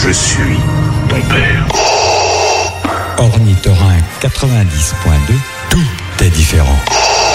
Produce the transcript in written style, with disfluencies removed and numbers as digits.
Je suis ton père. Ornithorynque 90.2, tout est différent.